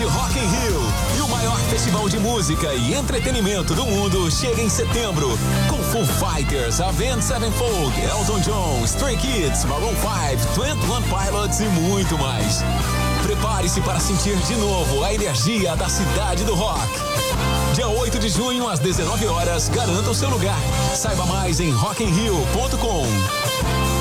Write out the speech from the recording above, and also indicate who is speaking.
Speaker 1: Rock in Rio. E o maior festival de música e entretenimento do mundo chega em setembro. Com Foo Fighters, Avenged Sevenfold, Elton John, Stray Kids, Maroon 5, 21 Pilots e muito mais. Prepare-se para sentir de novo a energia da cidade do rock. Dia 8 de junho, às 19 horas, garanta o seu lugar. Saiba mais em rockinrio.com.